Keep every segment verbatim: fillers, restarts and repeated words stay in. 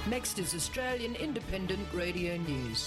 Next is Australian Independent Radio News.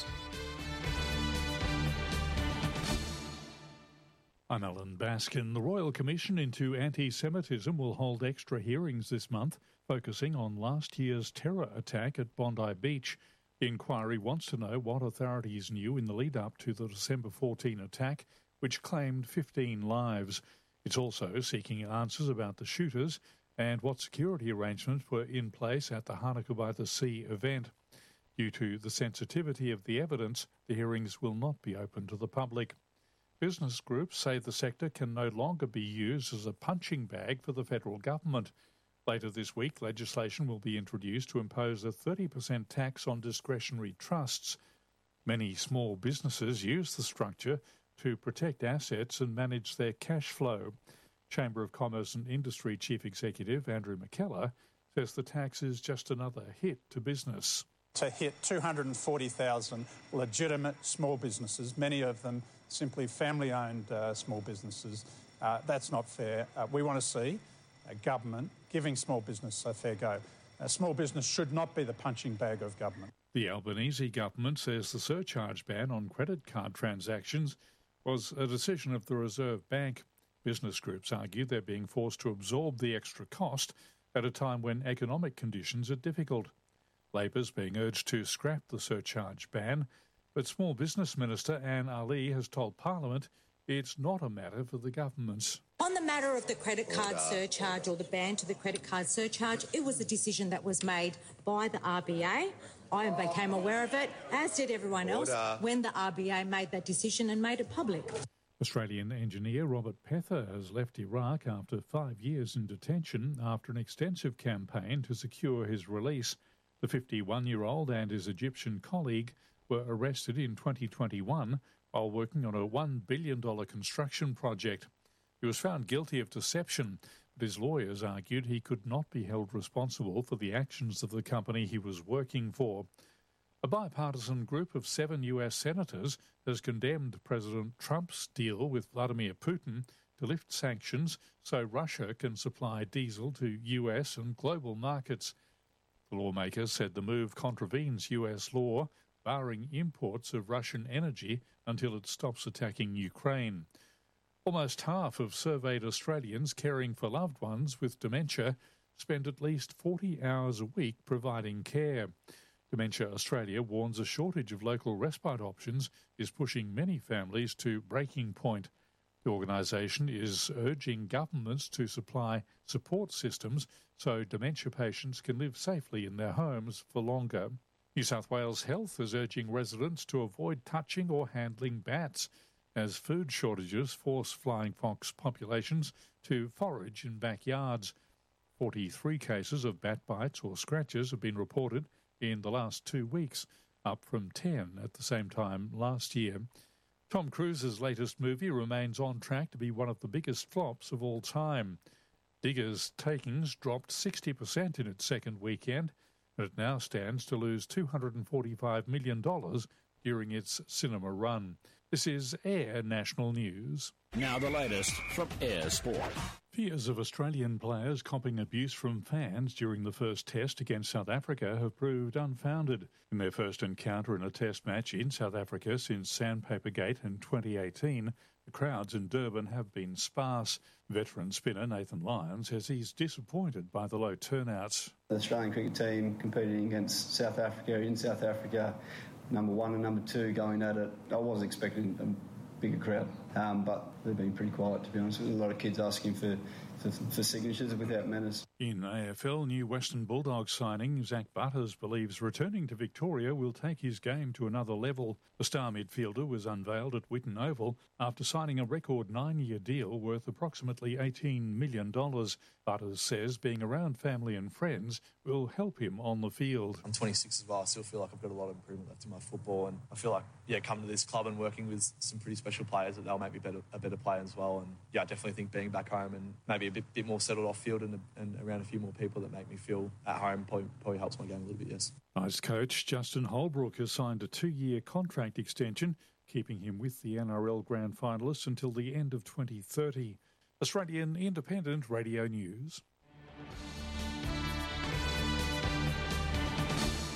I'm Alan Baskin. The Royal Commission into Anti-Semitism will hold extra hearings this month, focusing on last year's terror attack at Bondi Beach. The inquiry wants to know what authorities knew in the lead-up to the December fourteenth attack, which claimed fifteen lives. It's also seeking answers about the shooters and what security arrangements were in place at the Hanukkah by the Sea event. Due to the sensitivity of the evidence, the hearings will not be open to the public. Business groups say the sector can no longer be used as a punching bag for the federal government. Later this week, legislation will be introduced to impose a thirty percent tax on discretionary trusts. Many small businesses use the structure to protect assets and manage their cash flow. Chamber of Commerce and Industry Chief Executive Andrew McKellar says the tax is just another hit to business. To hit two hundred forty thousand legitimate small businesses, many of them simply family-owned uh, small businesses, uh, that's not fair. Uh, we want to see a government giving small business a fair go. A small business should not be the punching bag of government. The Albanese government says the surcharge ban on credit card transactions was a decision of the Reserve Bank. Business groups argue they're being forced to absorb the extra cost at a time when economic conditions are difficult. Labor's being urged to scrap the surcharge ban, but Small Business Minister Anne Ali has told Parliament it's not a matter for the governments. On the matter of the credit card surcharge or the ban to the credit card surcharge, it was a decision that was made by the R B A. I became aware of it, as did everyone else, when the R B A made that decision and made it public. Australian engineer Robert Pether has left Iraq after five years in detention after an extensive campaign to secure his release. The fifty-one-year-old and his Egyptian colleague were arrested in twenty twenty-one while working on a one billion dollars construction project. He was found guilty of deception, but his lawyers argued he could not be held responsible for the actions of the company he was working for. A bipartisan group of seven U S senators has condemned President Trump's deal with Vladimir Putin to lift sanctions so Russia can supply diesel to U S and global markets. The lawmakers said the move contravenes U S law, barring imports of Russian energy until it stops attacking Ukraine. Almost half of surveyed Australians caring for loved ones with dementia spend at least forty hours a week providing care. Dementia Australia warns a shortage of local respite options is pushing many families to breaking point. The organisation is urging governments to supply support systems so dementia patients can live safely in their homes for longer. New South Wales Health is urging residents to avoid touching or handling bats as food shortages force flying fox populations to forage in backyards. forty-three cases of bat bites or scratches have been reported in the last two weeks, up from ten at the same time last year. Tom Cruise's latest movie remains on track to be one of the biggest flops of all time. Digger's takings dropped sixty percent in its second weekend, and it now stands to lose two hundred forty-five million dollars during its cinema run. This is Air National News. Now the latest from Air Sport. Fears of Australian players copping abuse from fans during the first test against South Africa have proved unfounded. In their first encounter in a test match in South Africa since Sandpapergate in twenty eighteen, the crowds in Durban have been sparse. Veteran spinner Nathan Lyon says he's disappointed by the low turnouts. The Australian cricket team competing against South Africa in South Africa, number one and number two going at it, I was expecting a bigger crowd, um, but they've been pretty quiet, to be honest. With a lot of kids asking for, for, for signatures without menace. In A F L, new Western Bulldogs signing Zach Butters believes returning to Victoria will take his game to another level. The star midfielder was unveiled at Whitten Oval after signing a record nine-year deal worth approximately eighteen million dollars. Butters says being around family and friends will help him on the field. I'm twenty-six as well. I still feel like I've got a lot of improvement left in my football, and I feel like, yeah, coming to this club and working with some pretty special players, that they'll make me better, a better player as well. And yeah, I definitely think being back home and maybe a bit, bit more settled off field and, and around a few more people that make me feel at home probably, probably helps my game a little bit, yes. Ice coach Justin Holbrook has signed a two-year contract extension, keeping him with the N R L Grand Finalists until the end of twenty thirty. Australian Independent Radio News.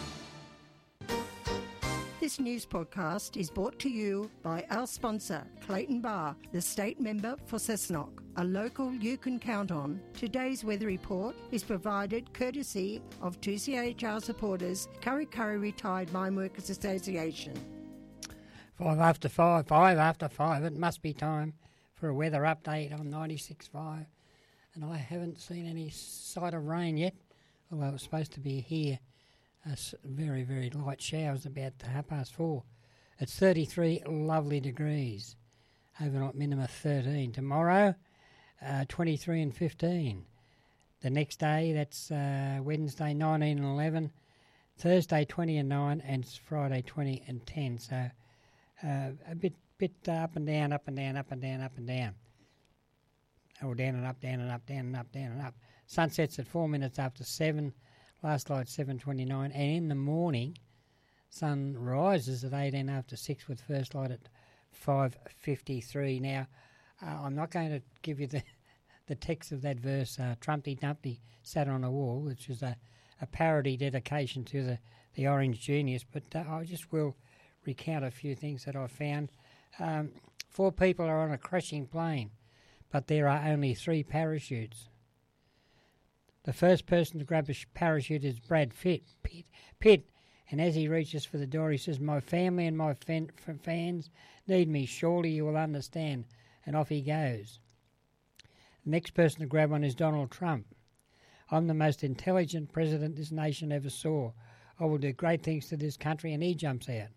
This news podcast is brought to you by our sponsor, Clayton Bar, the state member for Cessnock, a local you can count on. Today's weather report is provided courtesy of two C H R supporters, Curry Curry Retired Mine Workers Association. Five after five, five after five. It must be time for a weather update on ninety-six point five. And I haven't seen any sight of rain yet, although it was supposed to be here. Uh, very, very light showers about half past four. It's thirty-three lovely degrees. Overnight minimum thirteen. Tomorrow, uh, twenty-three and fifteen. The next day, that's uh, Wednesday, nineteen and eleven. Thursday, twenty and nine. And Friday, twenty and ten. So uh, a bit bit uh, up and down, up and down, up and down, up and down. Or down and up, down and up, down and up, down and up. Sunsets at four minutes after seven. Last light seven twenty-nine, and in the morning, sun rises at eighteen after six with first light at five fifty-three. Now, uh, I'm not going to give you the the text of that verse, uh, Trumpty Dumpty sat on a wall, which is a, a parody dedication to the, the Orange Genius, but uh, I just will recount a few things that I found. Um, four people are on a crashing plane, but there are only three parachutes. The first person to grab a parachute is Brad Pitt, Pitt, Pitt, and as he reaches for the door, he says, "My family and my fan, fans need me. Surely you will understand." And off he goes. The next person to grab one is Donald Trump. "I'm the most intelligent president this nation ever saw. I will do great things to this country," and he jumps out.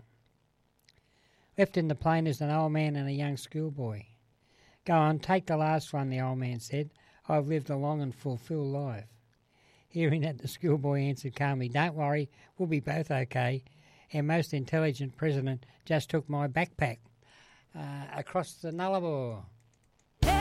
Left in the plane is an old man and a young schoolboy. "Go on, take the last one," the old man said. "I've lived a long and fulfilled life." Hearing that, the schoolboy answered calmly, "Don't worry, we'll be both okay. Our most intelligent president just took my backpack." Uh, across the Nullarbor,